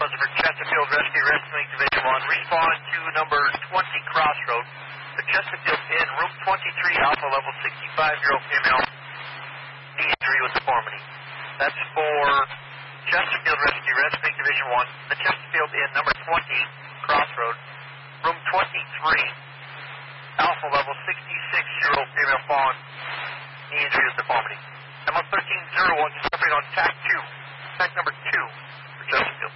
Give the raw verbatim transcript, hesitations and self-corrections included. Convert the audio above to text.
Buzzard for Chesterfield Rescue Wrestling Division one. Respond to number twenty Crossroad. The Chesterfield Inn, room twenty-three, alpha level sixty-five-year-old female. Knee injury with deformity. That's for Chesterfield Rescue Wrestling Division one. The Chesterfield Inn, number twenty Crossroad. Room twenty-three, alpha level sixty-six-year-old female fawn. Knee injury with deformity. M L thirteen oh one, separate on tack two. Tack number two for Chesterfield.